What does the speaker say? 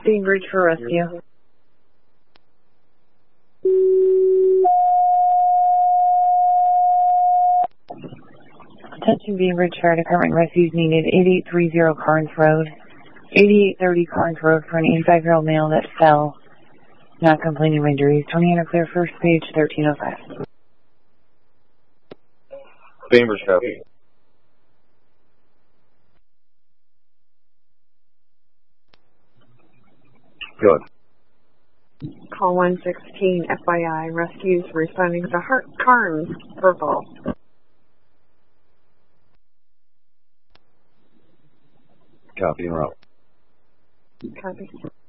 Bainbridge for rescue. Attention Bainbridge Fire Department, rescues needed. 8830 Carnes Road. 8830 Carnes Road for an 85-year-old male that fell. Not complaining of injuries. 20 clear, first page, 1305. Bainbridge copy. Good. Call 116 FYI. Rescues responding to Carnes Purple. Copy and route. Copy.